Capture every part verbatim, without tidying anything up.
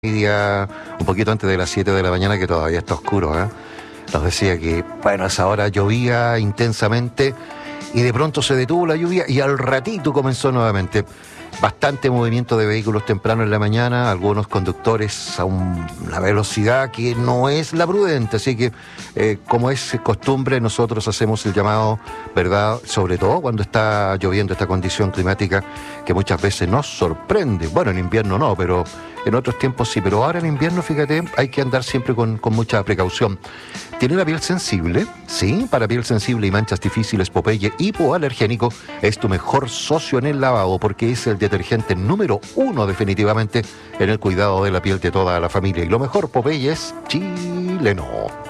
día, un poquito antes de las siete de la mañana, que todavía está oscuro, ¿eh? Nos decía que, bueno, a esa hora llovía intensamente y de pronto se detuvo la lluvia y al ratito comenzó nuevamente. Bastante movimiento de vehículos temprano en la mañana, algunos conductores a un- una velocidad que no es la prudente, así que eh, como es costumbre nosotros hacemos el llamado, ¿verdad? Sobre todo cuando está lloviendo esta condición climática que muchas veces nos sorprende. Bueno, en invierno no, pero en otros tiempos sí, pero ahora en invierno, fíjate, hay que andar siempre con, con mucha precaución. ¿Tiene la piel sensible? Sí, para piel sensible y manchas difíciles, Popeye hipoalergénico es tu mejor socio en el lavado porque es el detergente número uno definitivamente en el cuidado de la piel de toda la familia. Y lo mejor, Popeye, es chileno.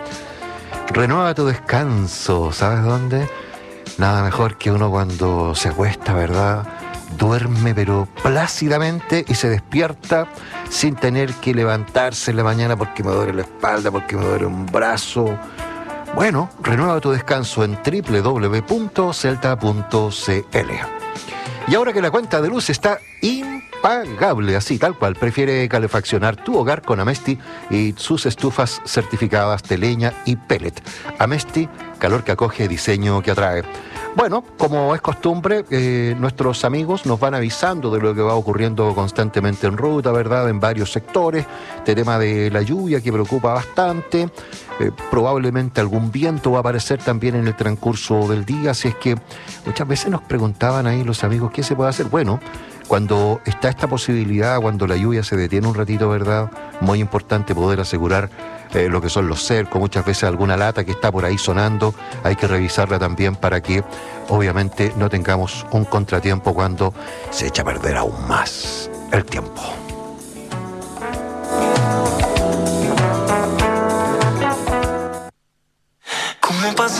Renueva tu descanso, ¿sabes dónde? Nada mejor que uno cuando se acuesta, ¿verdad? Duerme pero plácidamente y se despierta sin tener que levantarse en la mañana porque me duele la espalda, porque me duele un brazo. Bueno, renueva tu descanso en doble u doble u doble u punto celta punto c l. Y ahora que la cuenta de luz está impagable, así tal cual, prefiere calefaccionar tu hogar con Amesti y sus estufas certificadas de leña y pellet. Amesti, calor que acoge, diseño que atrae. Bueno, como es costumbre, eh, nuestros amigos nos van avisando de lo que va ocurriendo constantemente en ruta, ¿verdad? En varios sectores, este tema de la lluvia que preocupa bastante, eh, probablemente algún viento va a aparecer también en el transcurso del día, así es que muchas veces nos preguntaban ahí los amigos qué se puede hacer. Bueno, cuando está esta posibilidad, cuando la lluvia se detiene un ratito, ¿verdad? Muy importante poder asegurar eh, lo que son los cercos, muchas veces alguna lata que está por ahí sonando, hay que revisarla también para que obviamente no tengamos un contratiempo cuando se echa a perder aún más el tiempo. ¿Cómo pasa?